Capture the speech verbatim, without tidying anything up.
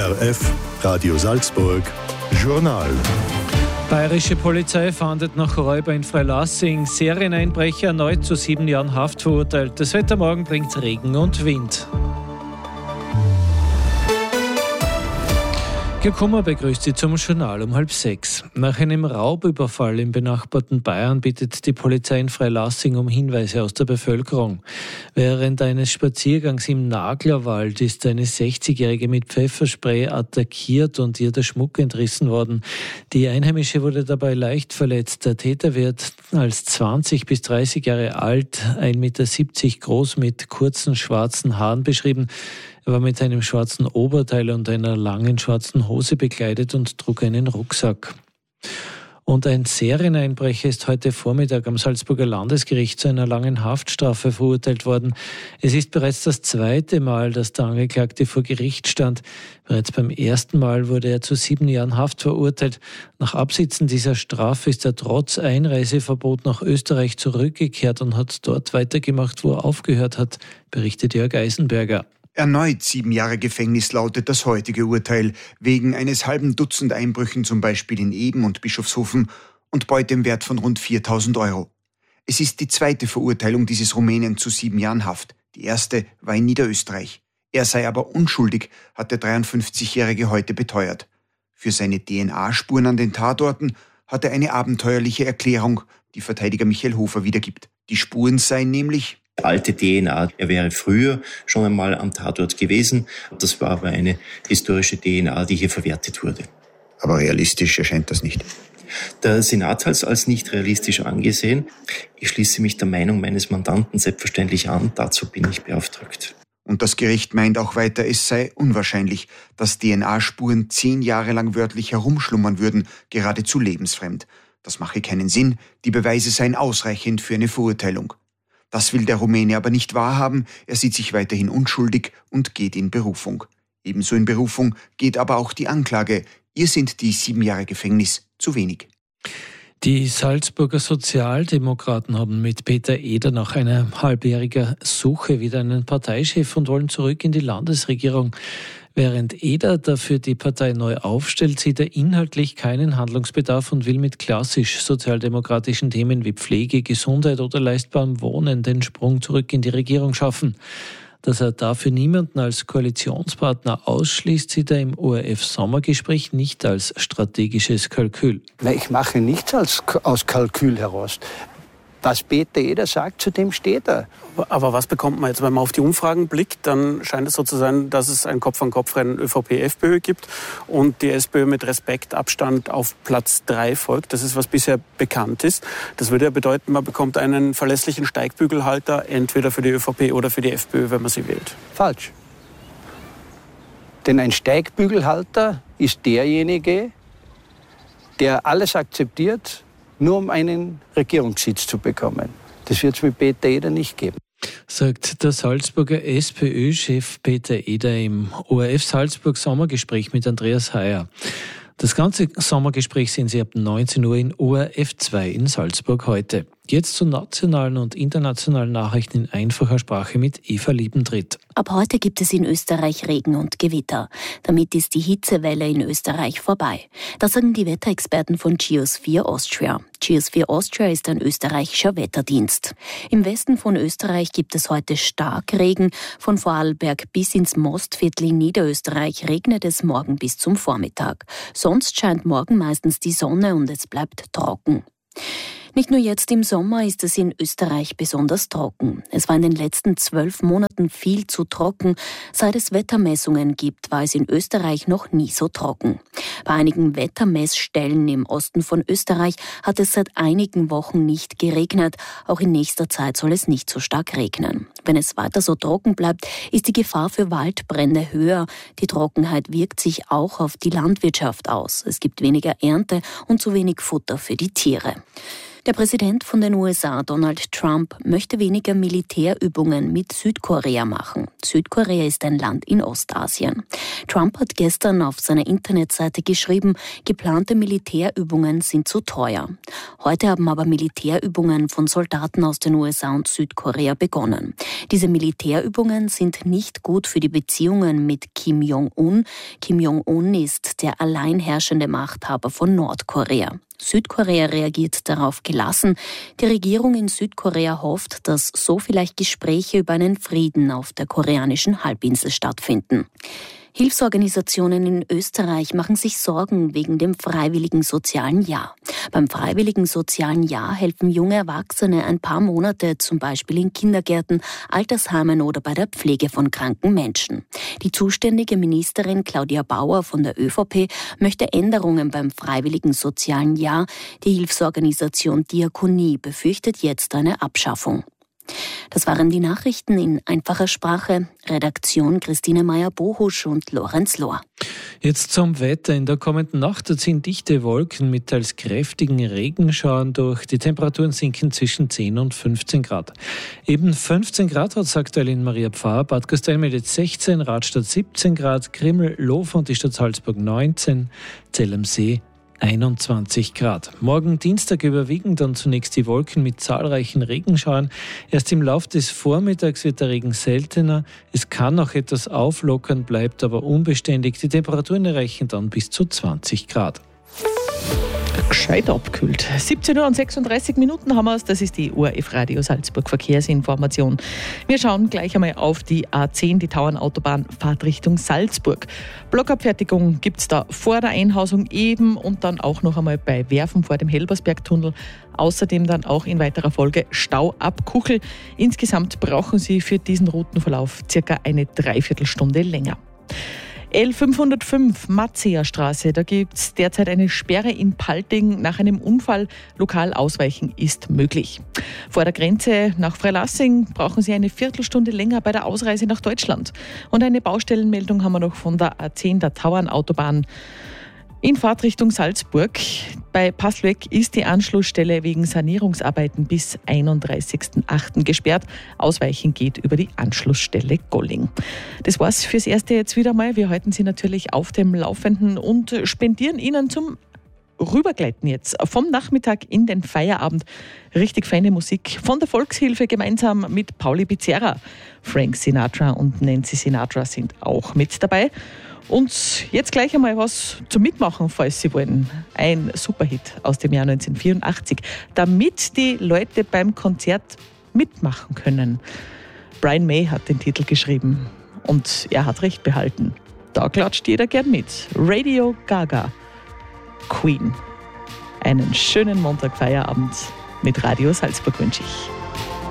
O R F, Radio Salzburg, Journal. Bayerische Polizei fahndet nach Räuber in Freilassing. Serieneinbrecher erneut zu sieben Jahren Haft verurteilt. Das Wetter morgen bringt Regen und Wind. Kummer begrüßt Sie zum Journal um halb sechs. Nach einem Raubüberfall im benachbarten Bayern bittet die Polizei in Freilassing um Hinweise aus der Bevölkerung. Während eines Spaziergangs im Naglerwald ist eine sechzigjährige mit Pfefferspray attackiert und ihr der Schmuck entrissen worden. Die Einheimische wurde dabei leicht verletzt. Der Täter wird als zwanzig bis dreißig Jahre alt, ein Meter siebzig groß mit kurzen schwarzen Haaren beschrieben. Er war mit einem schwarzen Oberteil und einer langen schwarzen Hose bekleidet und trug einen Rucksack. Und ein Serieneinbrecher ist heute Vormittag am Salzburger Landesgericht zu einer langen Haftstrafe verurteilt worden. Es ist bereits das zweite Mal, dass der Angeklagte vor Gericht stand. Bereits beim ersten Mal wurde er zu sieben Jahren Haft verurteilt. Nach Absitzen dieser Strafe ist er trotz Einreiseverbot nach Österreich zurückgekehrt und hat dort weitergemacht, wo er aufgehört hat, berichtet Jörg Eisenberger. Erneut sieben Jahre Gefängnis lautet das heutige Urteil, wegen eines halben Dutzend Einbrüchen zum Beispiel in Eben und Bischofshofen und Beute im Wert von rund viertausend Euro. Es ist die zweite Verurteilung dieses Rumänen zu sieben Jahren Haft. Die erste war in Niederösterreich. Er sei aber unschuldig, hat der dreiundfünfzigjährige heute beteuert. Für seine D N A-Spuren an den Tatorten hat er eine abenteuerliche Erklärung, die Verteidiger Michael Hofer wiedergibt. Die Spuren seien nämlich alte D N A. Er wäre früher schon einmal am Tatort gewesen. Das war aber eine historische D N A, die hier verwertet wurde. Aber realistisch erscheint das nicht. Der Senat hat es als nicht realistisch angesehen. Ich schließe mich der Meinung meines Mandanten selbstverständlich an. Dazu bin ich beauftragt. Und das Gericht meint auch weiter, es sei unwahrscheinlich, dass D N A-Spuren zehn Jahre lang wörtlich herumschlummern würden, geradezu lebensfremd. Das mache keinen Sinn. Die Beweise seien ausreichend für eine Verurteilung. Das will der Rumäne aber nicht wahrhaben. Er sieht sich weiterhin unschuldig und geht in Berufung. Ebenso in Berufung geht aber auch die Anklage. Ihr sind die sieben Jahre Gefängnis zu wenig. Die Salzburger Sozialdemokraten haben mit Peter Eder nach einer halbjähriger Suche wieder einen Parteichef und wollen zurück in die Landesregierung. Während Eder dafür die Partei neu aufstellt, sieht er inhaltlich keinen Handlungsbedarf und will mit klassisch sozialdemokratischen Themen wie Pflege, Gesundheit oder leistbarem Wohnen den Sprung zurück in die Regierung schaffen. Dass er dafür niemanden als Koalitionspartner ausschließt, sieht er im O R F-Sommergespräch nicht als strategisches Kalkül. Nein, ich mache nichts als, aus Kalkül heraus. Was Peter Eder sagt, zu dem steht er. Aber was bekommt man jetzt, wenn man auf die Umfragen blickt, dann scheint es so zu sein, dass es ein Kopf-an-Kopf-Rennen ÖVP F PÖ gibt und die SPÖ mit Respektabstand auf Platz drei folgt. Das ist, was bisher bekannt ist. Das würde ja bedeuten, man bekommt einen verlässlichen Steigbügelhalter, entweder für die ÖVP oder für die FPÖ, wenn man sie wählt. Falsch. Denn ein Steigbügelhalter ist derjenige, der alles akzeptiert, nur um einen Regierungssitz zu bekommen. Das wird es mit Peter Eder nicht geben. Sagt der Salzburger SPÖ-Chef Peter Eder im O R F Salzburg Sommergespräch mit Andreas Heyer. Das ganze Sommergespräch sehen Sie ab neunzehn Uhr in O R F zwei in Salzburg heute. Jetzt zu nationalen und internationalen Nachrichten in einfacher Sprache mit Eva Liebentritt. Ab heute gibt es in Österreich Regen und Gewitter. Damit ist die Hitzewelle in Österreich vorbei. Das sagen die Wetterexperten von Geosphere Austria. Geosphere Austria ist ein österreichischer Wetterdienst. Im Westen von Österreich gibt es heute Starkregen. Von Vorarlberg bis ins Mostviertel in Niederösterreich regnet es morgen bis zum Vormittag. Sonst scheint morgen meistens die Sonne und es bleibt trocken. Nicht nur jetzt im Sommer ist es in Österreich besonders trocken. Es war in den letzten zwölf Monaten viel zu trocken. Seit es Wettermessungen gibt, war es in Österreich noch nie so trocken. Bei einigen Wettermessstellen im Osten von Österreich hat es seit einigen Wochen nicht geregnet. Auch in nächster Zeit soll es nicht so stark regnen. Wenn es weiter so trocken bleibt, ist die Gefahr für Waldbrände höher. Die Trockenheit wirkt sich auch auf die Landwirtschaft aus. Es gibt weniger Ernte und zu wenig Futter für die Tiere. Der Präsident von den U S A, Donald Trump, möchte weniger Militärübungen mit Südkorea machen. Südkorea ist ein Land in Ostasien. Trump hat gestern auf seiner Internetseite geschrieben, geplante Militärübungen sind zu teuer. Heute haben aber Militärübungen von Soldaten aus den U S A und Südkorea begonnen. Diese Militärübungen sind nicht gut für die Beziehungen mit Kim Jong-un. Kim Jong-un ist der allein herrschende Machthaber von Nordkorea. Südkorea reagiert darauf gelassen. Die Regierung in Südkorea hofft, dass so vielleicht Gespräche über einen Frieden auf der koreanischen Halbinsel stattfinden. Hilfsorganisationen in Österreich machen sich Sorgen wegen dem Freiwilligen Sozialen Jahr. Beim Freiwilligen Sozialen Jahr helfen junge Erwachsene ein paar Monate, zum Beispiel in Kindergärten, Altersheimen oder bei der Pflege von kranken Menschen. Die zuständige Ministerin Claudia Bauer von der ÖVP möchte Änderungen beim Freiwilligen Sozialen Jahr. Die Hilfsorganisation Diakonie befürchtet jetzt eine Abschaffung. Das waren die Nachrichten in einfacher Sprache. Redaktion Christine Meyer-Bohusch und Lorenz Lohr. Jetzt zum Wetter. In der kommenden Nacht ziehen dichte Wolken mit teils kräftigen Regenschauern durch. Die Temperaturen sinken zwischen zehn und fünfzehn Grad. Eben fünfzehn Grad hat es aktuell in Maria Pfarr. Bad Gastein meldet sechzehn, Radstadt siebzehn Grad, Krimml, Lof und die Stadt Salzburg neunzehn, Zell am See einundzwanzig Grad. Morgen Dienstag überwiegen dann zunächst die Wolken mit zahlreichen Regenschauern. Erst im Lauf des Vormittags wird der Regen seltener. Es kann noch etwas auflockern, bleibt aber unbeständig. Die Temperaturen erreichen dann bis zu zwanzig Grad. Gescheit abkühlt. siebzehn Uhr und sechsunddreißig Minuten haben wir es. Das ist die O R F Radio Salzburg Verkehrsinformation. Wir schauen gleich einmal auf die A zehn, die Tauernautobahn, Fahrt Richtung Salzburg. Blockabfertigung gibt es da vor der Einhausung eben und dann auch noch einmal bei Werfen vor dem Helbersbergtunnel. Außerdem dann auch in weiterer Folge Stau ab Kuchel. Insgesamt brauchen Sie für diesen Routenverlauf circa eine Dreiviertelstunde länger. L fünfhundertfünf Matzeerstraße, da gibt es derzeit eine Sperre in Palting. Nach einem Unfall lokal ausweichen ist möglich. Vor der Grenze nach Freilassing brauchen Sie eine Viertelstunde länger bei der Ausreise nach Deutschland. Und eine Baustellenmeldung haben wir noch von der A zehn, der Tauernautobahn. In Fahrtrichtung Salzburg. Bei Passleck ist die Anschlussstelle wegen Sanierungsarbeiten bis einunddreißigsten achten gesperrt. Ausweichen geht über die Anschlussstelle Golling. Das war's fürs Erste jetzt wieder mal. Wir halten Sie natürlich auf dem Laufenden und spendieren Ihnen zum Rübergleiten jetzt vom Nachmittag in den Feierabend richtig feine Musik von der Volkshilfe gemeinsam mit Pauli Pizzerra. Frank Sinatra und Nancy Sinatra sind auch mit dabei. Und jetzt gleich einmal was zum Mitmachen, falls Sie wollen. Ein Superhit aus dem Jahr neunzehnhundertvierundachtzig, damit die Leute beim Konzert mitmachen können. Brian May hat den Titel geschrieben und er hat recht behalten. Da klatscht jeder gern mit. Radio Gaga, Queen. Einen schönen Montagfeierabend mit Radio Salzburg wünsche ich.